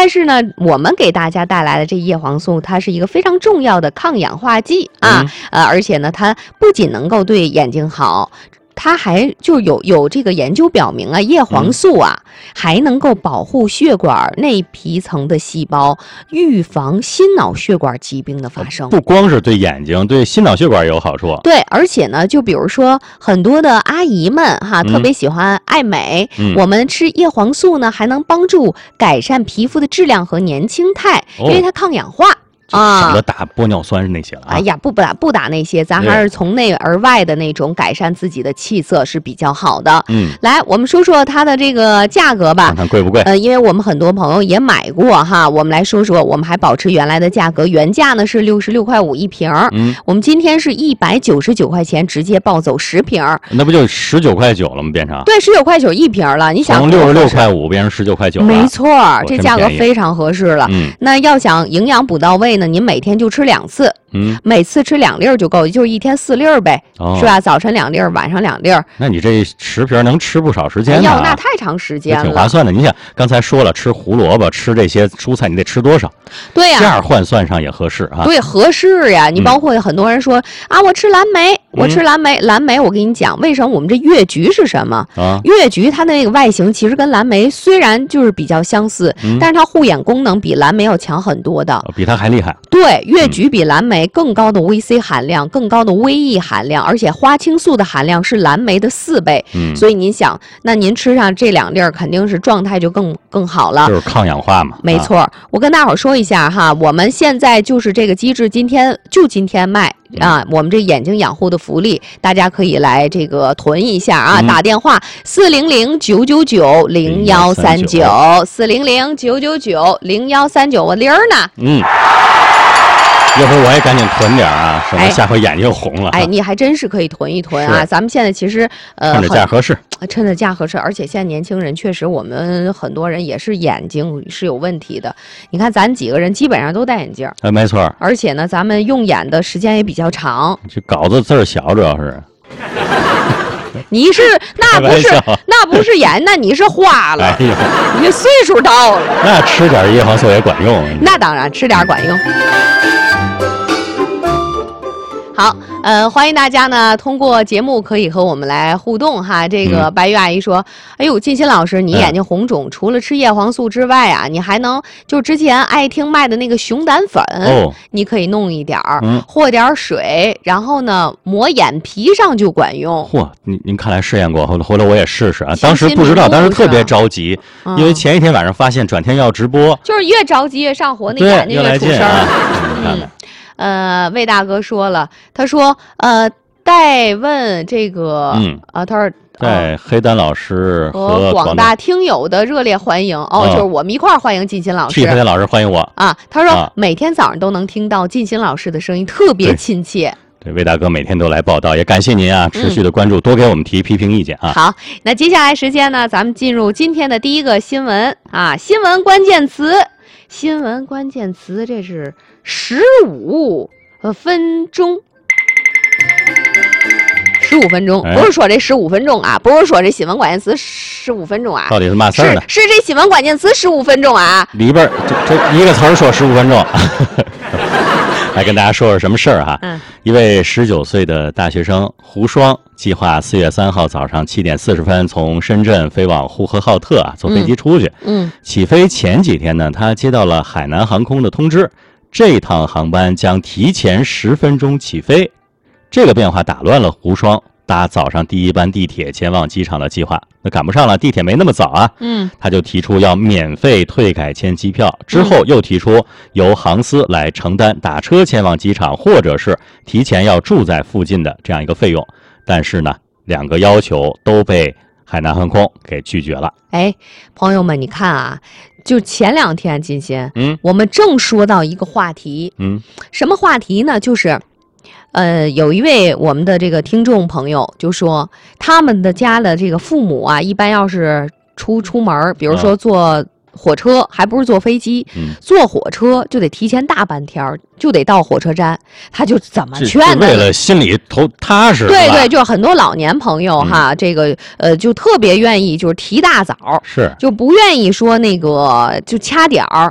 但是呢，我们给大家带来的这叶黄素，它是一个非常重要的抗氧化剂啊，而且呢，它不仅能够对眼睛好。它还就有这个研究表明啊，叶黄素啊还能够保护血管内皮层的细胞，预防心脑血管疾病的发生。 不光是对眼睛，对心脑血管有好处。 对，而且呢，就比如说很多的阿姨们哈，特别喜欢爱美，我们吃叶黄素呢，还能帮助改善皮肤的质量和年轻态，因为它抗氧化。 省得打玻尿酸那些了啊！ 哎呀，不打那些，咱还是从内而外的那种改善自己的气色是比较好的。来，我们说说它的这个价格吧， 看看贵不贵？ 因为我们很多朋友也买过哈，我们来说说，我们还保持原来的价格，原价呢是66.5块一瓶，我们今天是199块钱直接抱走10瓶， 那不就19.9块了吗？变成对，19.9块一瓶了。你想， 从66.5块变成19.9块， 没错，这价格非常合适了。那要想营养补到位呢？您每天就吃2次，每次吃2粒就够，就是一天4粒呗，是吧？早晨2粒，晚上2粒。 那你这10瓶能吃不少时间呢？ 那太长时间了， 挺划算的。你想，刚才说了，吃胡萝卜，吃这些蔬菜，你得吃多少？ 对呀， 价换算上也合适啊。 对，合适呀。你包括很多人说啊，我吃蓝莓，我吃蓝莓，蓝莓，我跟你讲，为什么我们这越橘是什么？越橘它的那个外形其实跟蓝莓虽然就是比较相似，但是它护眼功能比蓝莓要强很多的， 比它还厉害。 对，越橘比蓝莓更高的 VC 含量，更高的 VE 含量，而且花青素的含量是蓝莓的4倍。所以您想，那您吃上这2粒肯定是状态就更好了， 就是抗氧化嘛。 没错，我跟大伙儿说一下哈，我们现在就是这个机制，今天卖啊，我们这眼睛养护的福利，大家可以来这个囤一下啊，打电话400-999-0139，400-999-0139，我铃儿呢？ 一会儿我也赶紧囤点啊，省得下回眼睛又红了。 你还真是可以囤一囤啊！咱们现在其实趁着价合适， 而且现在年轻人确实，我们很多人也是眼睛是有问题的。你看咱几个人基本上都戴眼镜， 没错。 而且呢，咱们用眼的时间也比较长。 这稿子字儿小，主要是。 你是那不是眼，那你是花了。你岁数到了。 那吃点叶黄素也管用。 那当然，吃点管用。好，欢迎大家呢通过节目可以和我们来互动哈。这个白玉阿姨说，哎呦，金鑫老师，你眼睛红肿，除了吃叶黄素之外啊，你还能就之前爱听卖的那个熊胆粉，你可以弄一点儿，和点水，然后呢抹眼皮上就管用。 嚯，您看来试验过，回来我也试试啊。当时不知道，当时特别着急，因为前一天晚上发现转天要直播， 就是越着急越上火，那眼睛越出声儿。魏大哥说了，他说代问这个他说对黑丹老师和广大听友的热烈欢迎就是我们一块儿欢迎靳鑫老师， 黑丹老师欢迎我啊。他说每天早上都能听到靳鑫老师的声音，特别亲切。 对，魏大哥每天都来报道，也感谢您啊，持续的关注，多给我们提批评意见啊。 好，那接下来时间呢，咱们进入今天的第一个新闻啊，新闻关键词，这是15分钟。15分钟，不是说这15分钟啊，不是说这新闻关键词15分钟啊， 到底是嘛事儿呢？ 是这新闻关键词15分钟啊， 里边这一个词儿说15分钟。来跟大家说说什么事儿哈？一位19岁的大学生胡双计划4月3号早上7点40分从深圳飞往呼和浩特啊，坐飞机出去。起飞前几天呢，他接到了海南航空的通知，这趟航班将提前10分钟起飞。这个变化打乱了胡双搭早上第一班地铁前往机场的计划，那赶不上了，地铁没那么早啊。他就提出要免费退改签机票，之后又提出由航司来承担打车前往机场，或者是提前要住在附近的这样一个费用。但是呢，2个要求都被海南航空给拒绝了。 朋友们，你看啊，就前2天金鑫，我们正说到一个话题，什么话题呢？就是有一位我们的这个听众朋友就说，他们的家的这个父母啊，一般要是出门，比如说坐火车，还不是坐飞机，坐火车就得提前大半天，就得到火车站，他就怎么劝呢？ 为了心里头踏实。 对，就是很多老年朋友哈，这个就特别愿意就是提大早， 是就不愿意说那个就掐点儿